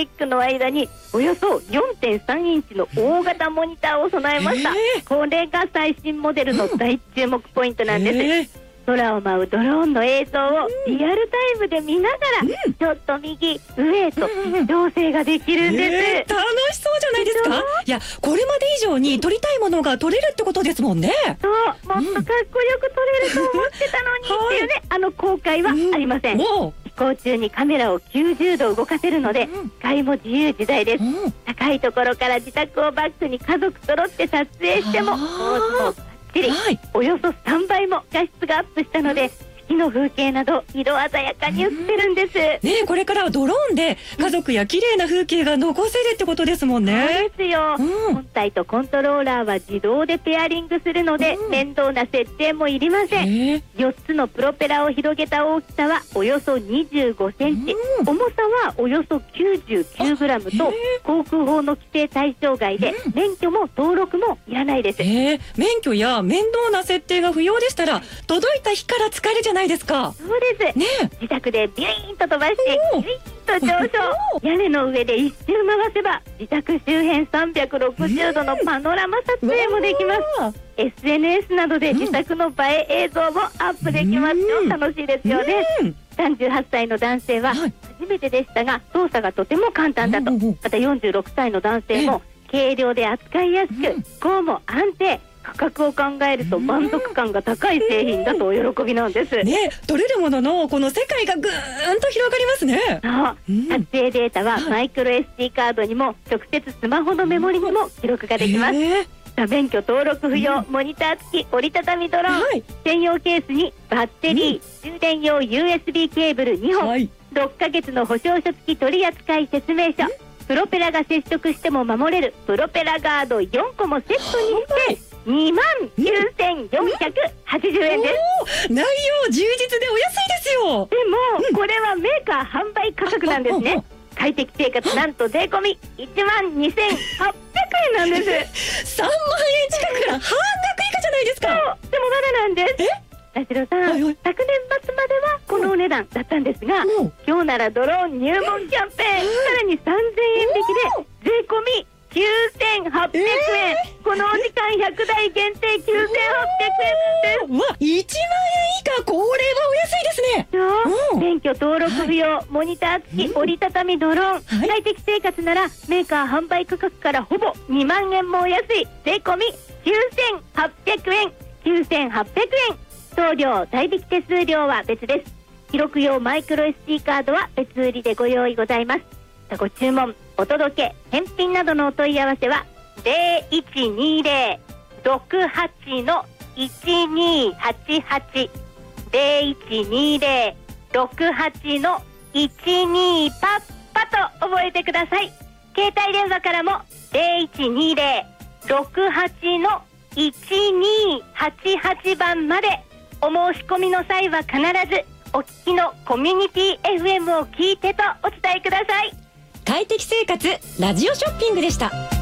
チックの間におよそ 4.3 インチの大型モニターを備えました。これが最新モデルの大注目ポイントなんです。空を舞うドローンの映像をリアルタイムで見ながら、ちょっと右上へと調整ができるんです。 楽しそうじゃないですか。いや、これまで以上に撮りたいものが撮れるってことですもんね。 そう、もっとかっこよく撮れると思ってたのにっていうね、後悔はありません。飛行中にカメラを90度動かせるので、視界も自由自在です。高いところから自宅をバックに家族揃って撮影しても、およそ3倍も画質がアップしたので、四季の風景など色鮮やかに映ってるんです。 ね、これからはドローンで家族や綺麗な風景が残せるってことですもんね。 そうですよ。本体とコントローラーは自動でペアリングするので、面倒な設定もいりません。4つのプロペラを広げた大きさはおよそ25センチ、重さはおよそ99グラムと航空法の規定対象外で、免許も登録もいらないです。 免許や面倒な設定が不要でしたら、届いた日から使えるじゃないですか。 そうです。自宅でビュイーンと飛ばしてビュイーンと上昇、屋根の上で一周回せば自宅周辺360度のパノラマ撮影もできます。SNS などで自宅の映え映像もアップできますよ。楽しいですよね。38歳の男性は初めてでしたが、操作がとても簡単だと。また46歳の男性も軽量で扱いやすく、飛行も安定、価格を考えると満足感が高い製品だとお喜びなんです。 ね、撮れるもののこの世界がぐーんと広がりますね。 撮影データはマイクロ SD カードにも直接スマホのメモリにも記録ができます。免許登録不要、モニター付き折りたたみドローン、専用ケースにバッテリー、充電用 USB ケーブル2本、6ヶ月の保証書付き取扱説明書、プロペラが接触しても守れるプロペラガード4個もセットにして29,480円です。 内容充実でお安いですよ。 でも、これはメーカー販売価格なんですね。快適生活なんと税込み12,800円なんです。 3万円近くから半額以下じゃないですか。 でもまだなんです。田代さん、昨年末まではこのお値段だったんですが、今日ならドローン入門キャンペーン、さらに3,000円引きで税込み9,800円。このお時間100台限定9,800円です。 1万円以下、これはお安いですね。 免許登録不要、モニター付き折りたたみドローン、快適生活ならメーカー販売価格からほぼ2万円もお安い税込み9,800円。9,800円。送料代引き手数料は別です。記録用マイクロ SD カードは別売りでご用意ございます。ご注文、お届け、返品などのお問い合わせは 0120-68-1288 0120-68-12パッパと覚えてください。携帯電話からも 0120-68-1288 番まで。お申し込みの際は必ずお聞きのコミュニティ FM を聞いてとお伝えください。 快適生活ラジオショッピングでした。